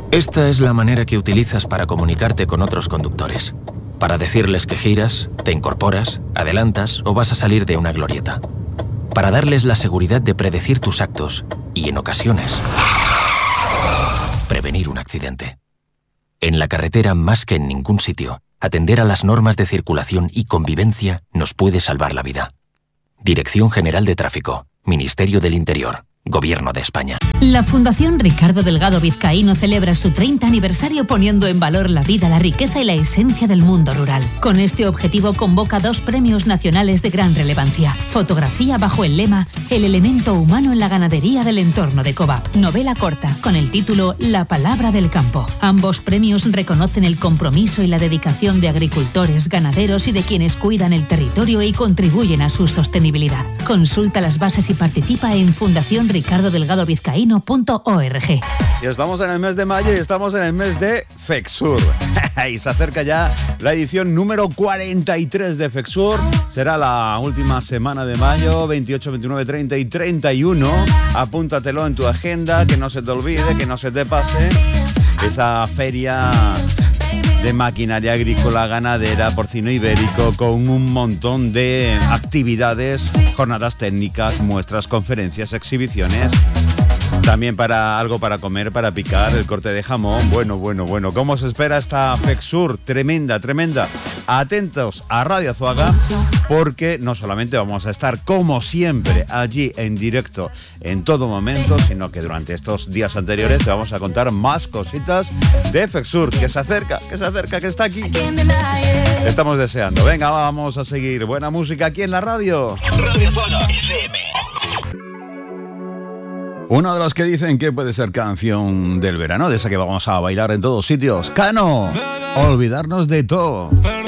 Esta es la manera que utilizas para comunicarte con otros conductores. Para decirles que giras, te incorporas, adelantas o vas a salir de una glorieta. Para darles la seguridad de predecir tus actos y, en ocasiones, prevenir un accidente. En la carretera, más que en ningún sitio, atender a las normas de circulación y convivencia nos puede salvar la vida. Dirección General de Tráfico, Ministerio del Interior, Gobierno de España. La Fundación Ricardo Delgado Vizcaíno celebra su 30 aniversario poniendo en valor la vida, la riqueza y la esencia del mundo rural. Con este objetivo convoca 2 premios nacionales de gran relevancia. Fotografía bajo el lema El elemento humano en la ganadería del entorno de Covap. Novela corta, con el título La palabra del campo. Ambos premios reconocen el compromiso y la dedicación de agricultores, ganaderos y de quienes cuidan el territorio y contribuyen a su sostenibilidad. Consulta las bases y participa en fundacionricardodelgadovizcaíno.org. Y estamos en el mes de mayo y estamos en el mes de FECSUR. Y se acerca ya la edición número 43 de FECSUR. Será la última semana de mayo, 28, 29, 30 y 31. Apúntatelo en tu agenda, que no se te olvide, que no se te pase. Esa feria de maquinaria agrícola, ganadera, porcino ibérico, con un montón de actividades, jornadas técnicas, muestras, conferencias, exhibiciones. También para algo para comer, para picar, el corte de jamón. Bueno. ¿Cómo se espera esta FECSUR? Tremenda. Atentos a Radio Azuaga, porque no solamente vamos a estar, como siempre, allí en directo en todo momento, sino que durante estos días anteriores te vamos a contar más cositas de FECSUR, que se acerca, que está aquí. Estamos deseando. Venga, vamos a seguir. Buena música aquí en la radio. Radio Azuaga FM. Uno de los que dicen que puede ser canción del verano, de esa que vamos a bailar en todos sitios. Cano, olvidarnos de todo.